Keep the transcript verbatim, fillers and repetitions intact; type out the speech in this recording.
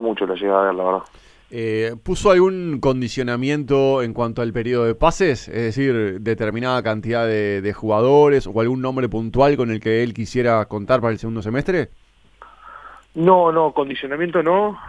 mucho la llegué a ver, la verdad. Eh, ¿Puso algún condicionamiento en cuanto al periodo de pases? Es decir, determinada cantidad de, de jugadores o algún nombre puntual con el que él quisiera contar para el segundo semestre. No, no, condicionamiento no.